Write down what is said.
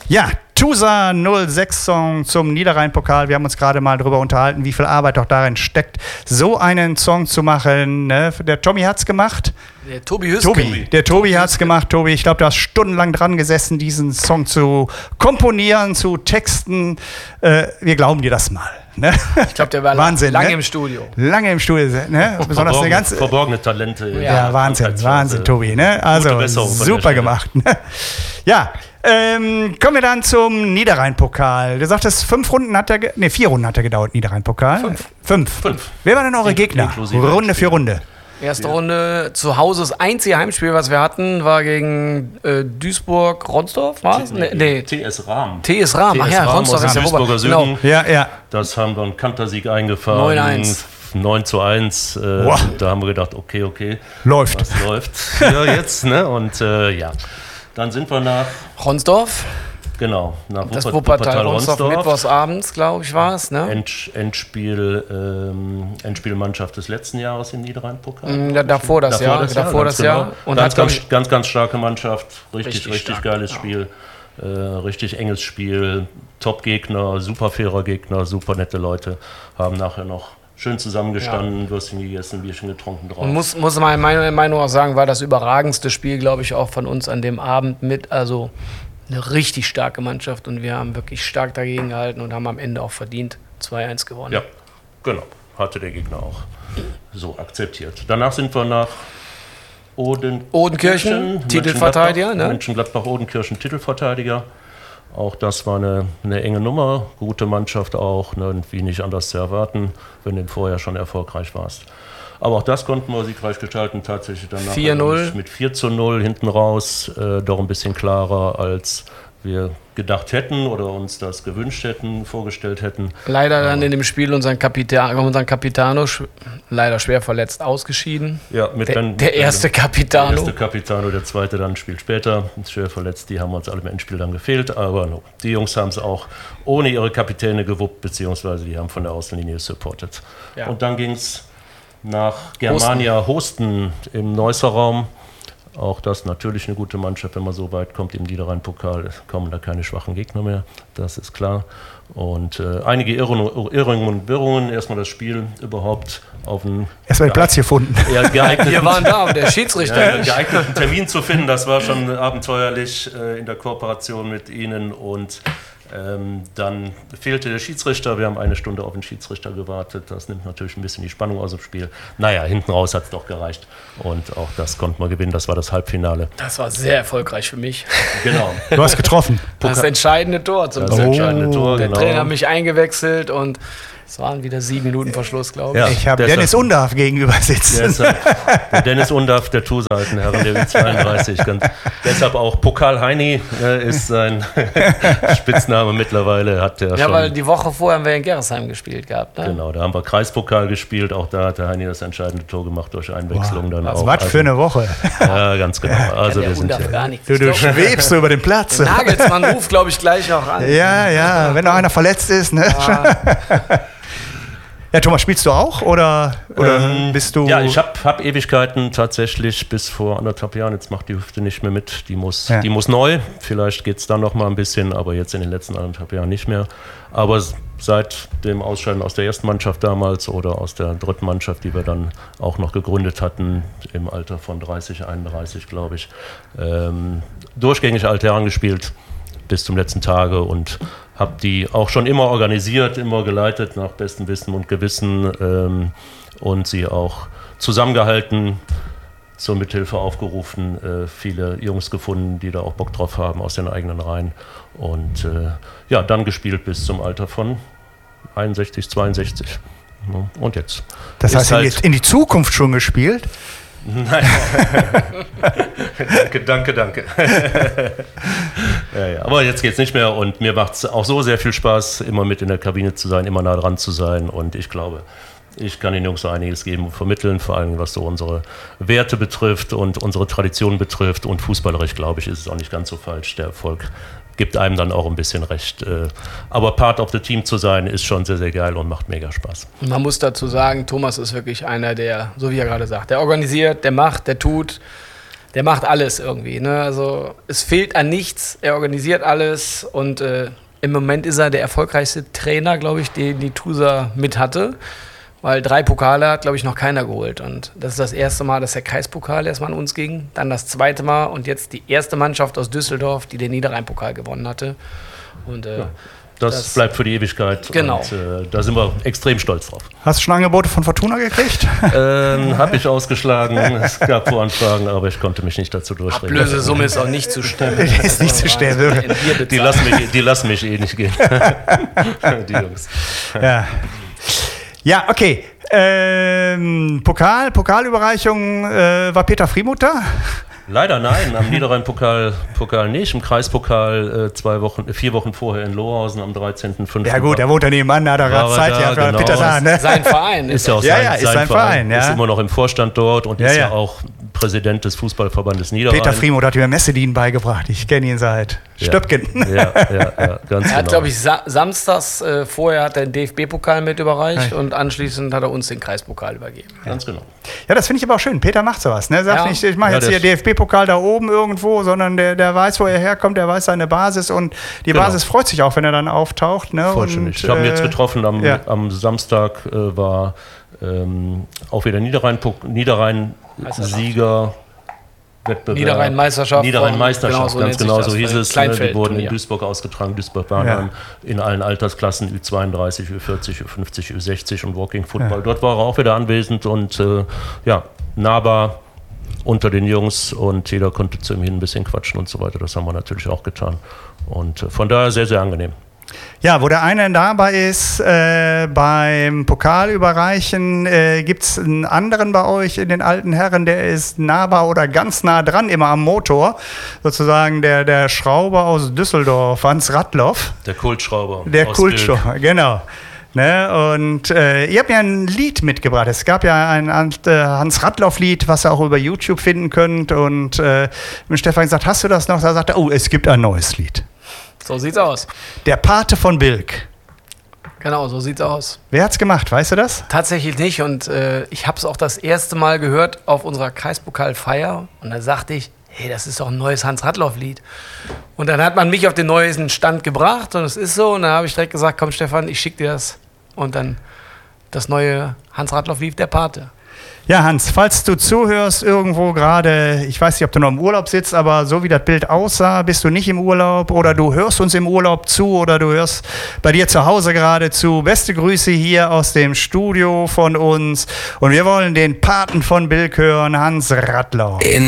Ja, Tusa 06 Song zum Niederrhein-Pokal. Wir haben uns gerade mal darüber unterhalten, wie viel Arbeit doch darin steckt, so einen Song zu machen. Ne? Der Tommy hat's gemacht. Der Tobi Hüske. Der Tobi hat's gemacht, Tobi. Ich glaube, du hast stundenlang dran gesessen, diesen Song zu komponieren, zu texten. Wir glauben dir das mal. Ne? Ich glaube, der war Wahnsinn, lange ne? im Studio. Lange im Studio, ne? Besonders eine ganze verborgene Talente. Ja, Wahnsinn, Tobi. Ne? Also super gemacht. Ne? Ja, kommen wir dann zum Niederrhein-Pokal. Du sagtest, 4 Runden hat er gedauert, Niederrhein-Pokal. 5. Wer waren denn eure Gegner? Runde für Runde. Erste Runde zu Hause. Das einzige Heimspiel, was wir hatten, war gegen Duisburg-Ronsdorf, war es? Nee. TS Rahm. TS Rahm, ach ja, Ronsdorf ist ja Duisburger Süden. Genau. Ja. Das haben wir einen Kantersieg eingefahren. 9:1. Wow. Da haben wir gedacht, okay. Läuft. Was läuft hier jetzt, ne? Und ja, dann sind wir nach Ronsdorf. Genau, nach das Wuppertal Ronsdorf, mittwochsabends, glaube ich, war es, ne? Endspielmannschaft des letzten Jahres im Niederrhein-Pokal. Davor das Jahr. Und ganz starke Mannschaft, richtig geiles Spiel, richtig enges Spiel, Top-Gegner, super fairer Gegner, super nette Leute, haben nachher noch schön zusammengestanden, Würstchen gegessen, Bierchen getrunken drauf. Und muss meine Meinung auch sagen, war das überragendste Spiel, glaube ich, auch von uns an dem Abend mit, also eine richtig starke Mannschaft und wir haben wirklich stark dagegen gehalten und haben am Ende auch verdient 2-1 gewonnen. Ja, genau. Hatte der Gegner auch so akzeptiert. Danach sind wir nach Odenkirchen, Titelverteidiger. Mönchengladbach-Odenkirchen, Titelverteidiger. Auch das war eine enge Nummer, gute Mannschaft auch, ne, irgendwie nicht anders zu erwarten, wenn du vorher schon erfolgreich warst. Aber auch das konnten wir siegreich gestalten, tatsächlich danach 4-0. Mit 4:0 hinten raus, doch ein bisschen klarer, als wir gedacht hätten oder uns das gewünscht hätten, vorgestellt hätten. Leider dann in dem Spiel unseren Capitano leider schwer verletzt ausgeschieden. Ja, der erste Capitano. Der erste Capitano, der zweite dann ein Spiel später, schwer verletzt, die haben uns alle im Endspiel dann gefehlt, aber no, die Jungs haben es auch ohne ihre Kapitäne gewuppt, beziehungsweise die haben von der Außenlinie supportet. Ja. Und dann ging es nach Germania Hosten im Neusser Raum. Auch das natürlich eine gute Mannschaft, wenn man so weit kommt im Niederrhein-Pokal, kommen da keine schwachen Gegner mehr, das ist klar. Und einige Irrungen und Wirrungen, erstmal das Spiel überhaupt auf einen Platz gefunden. Wir waren da, aber der Schiedsrichter. Einen geeigneten Termin zu finden, das war schon abenteuerlich in der Kooperation mit Ihnen und dann fehlte der Schiedsrichter, wir haben 1 Stunde auf den Schiedsrichter gewartet, das nimmt natürlich ein bisschen die Spannung aus dem Spiel. Naja, hinten raus hat es doch gereicht und auch das konnten wir gewinnen, das war das Halbfinale. Das war sehr erfolgreich für mich. Genau. Du hast getroffen. Das entscheidende Tor zum entscheidende Tor, der Trainer hat mich eingewechselt und es waren wieder 7 Minuten Verschluss, glaube ich. Ja, ich habe Dennis Undarf gegenüber sitzen. Der Dennis Undarf, der Tusa alten Herren, der W32. Deshalb auch Pokal Heini ist sein Spitzname mittlerweile. Weil die Woche vorher haben wir in Gerresheim gespielt gehabt. Ne? Genau, da haben wir Kreispokal gespielt. Auch da hat der Heini das entscheidende Tor gemacht durch Einwechslung. Dann auch. Was für eine Woche. Ja, ganz genau. Also wir sind gar nichts. Du schwebst über den Platz. Der Nagelsmann ruft, glaube ich, gleich noch an. Ja, wenn noch einer verletzt ist. Ne? Ja, Thomas, spielst du auch oder bist du... Ja, ich hab Ewigkeiten tatsächlich bis vor 1,5 Jahren. Jetzt macht die Hüfte nicht mehr mit. Die muss neu. Vielleicht geht es dann noch mal ein bisschen, aber jetzt in den letzten 1,5 Jahren nicht mehr. Aber seit dem Ausscheiden aus der ersten Mannschaft damals oder aus der dritten Mannschaft, die wir dann auch noch gegründet hatten, im Alter von 30, 31, glaube ich, durchgängig alte Herren gespielt bis zum letzten Tage und habe die auch schon immer organisiert, immer geleitet nach bestem Wissen und Gewissen und sie auch zusammengehalten, zur Mithilfe aufgerufen, viele Jungs gefunden, die da auch Bock drauf haben aus den eigenen Reihen und dann gespielt bis zum Alter von 61, 62 und jetzt. Das heißt, jetzt in die Zukunft schon gespielt? Nein. Danke. Ja. Aber jetzt geht's nicht mehr und mir macht es auch so sehr viel Spaß, immer mit in der Kabine zu sein, immer nah dran zu sein und ich glaube, ich kann den Jungs so einiges geben und vermitteln, vor allem was so unsere Werte betrifft und unsere Tradition betrifft und fußballerisch, glaube ich, ist es auch nicht ganz so falsch. Der Erfolg gibt einem dann auch ein bisschen recht. Aber Part of the Team zu sein, ist schon sehr, sehr geil und macht mega Spaß. Man muss dazu sagen, Thomas ist wirklich einer, der, so wie er gerade sagt, der organisiert, der macht, der tut. der macht alles irgendwie. Ne? Also es fehlt an nichts, er organisiert alles und im Moment ist er der erfolgreichste Trainer, glaube ich, den die Tusa mit hatte. Weil 3 Pokale hat, glaube ich, noch keiner geholt. Und das ist das erste Mal, dass der Kreispokal erstmal an uns ging. Dann das zweite Mal und jetzt die erste Mannschaft aus Düsseldorf, die den Niederrhein-Pokal gewonnen hatte. Und das bleibt für die Ewigkeit. Genau. Und da sind wir extrem stolz drauf. Hast du schon Angebote von Fortuna gekriegt? Habe ich ausgeschlagen. Es gab Voranfragen, aber ich konnte mich nicht dazu durchringen. Ablösesumme ist auch nicht zu stemmen. Ist nicht zu stemmen. Die lassen mich eh nicht gehen. Die Jungs. Ja, okay. Pokalüberreichung war Peter Friemuth da? Leider nein, am Niederrhein-Pokal nicht, im Kreispokal 4 Wochen vorher in Lohausen am 13.05. Ja gut, er wohnt da nebenan, da hat er gerade Zeit, ja, genau. Peter da, ne? Sein Verein. Ist ja auch sein Verein. Ja. Ist immer noch im Vorstand dort und ist ja auch Präsident des Fußballverbandes Niederrhein. Peter Friemuth hat mir Messedien beigebracht, ich kenne ihn seit Stöpken. Ja, ganz genau. Er hat, glaube ich, samstags vorher hat er den DFB-Pokal mit überreicht und anschließend hat er uns den Kreispokal übergeben. Ganz genau. Ja, das finde ich aber auch schön. Peter macht sowas. Ne? Sagt nicht, ich mache jetzt hier DFB-Pokal da oben irgendwo, sondern der weiß, wo er herkommt, der weiß seine Basis und die Basis freut sich auch, wenn er dann auftaucht. Ne? Ich habe ihn jetzt getroffen, am Samstag war auch wieder Niederrhein-Sieger. Wettbewerb. Niederrhein-Meisterschaft, ganz genau so hieß es. Die wurden in ja. Duisburg ausgetragen, Duisburg-Bernheim, in allen Altersklassen, Ü32, Ü40, Ü50, Ü60 und Walking Football. Ja. Dort war er auch wieder anwesend und nahbar unter den Jungs und jeder konnte zu ihm hin ein bisschen quatschen und so weiter. Das haben wir natürlich auch getan. Und von daher sehr, sehr angenehm. Ja, wo der eine dabei ist, beim Pokalüberreichen, gibt es einen anderen bei euch in den alten Herren, der ist nahbar oder ganz nah dran, immer am Motor. Sozusagen der Schrauber aus Düsseldorf, Hans Radloff. Der Kultschrauber. Der Kultschrauber, genau. Ne, und ihr habt ja ein Lied mitgebracht. Es gab ja ein Hans Radloff-Lied, was ihr auch über YouTube finden könnt. Und Stefan gesagt, hast du das noch? Da sagt er, oh, es gibt ein neues Lied. So sieht's aus. Der Pate von Bilk. Genau, so sieht's aus. Wer hat's gemacht, weißt du das? Tatsächlich nicht und ich habe es auch das erste Mal gehört auf unserer Kreispokalfeier und da sagte ich, hey, das ist doch ein neues Hans-Radloff-Lied. Und dann hat man mich auf den neuesten Stand gebracht und es ist so und dann habe ich direkt gesagt, komm Stefan, ich schicke dir das. Und dann das neue Hans-Radloff-Lied, der Pate. Ja, Hans, falls du zuhörst irgendwo gerade, ich weiß nicht, ob du noch im Urlaub sitzt, aber so wie das Bild aussah, bist du nicht im Urlaub oder du hörst uns im Urlaub zu oder du hörst bei dir zu Hause gerade zu. Beste Grüße hier aus dem Studio von uns und wir wollen den Paten von Bilk hören, Hans Radloff.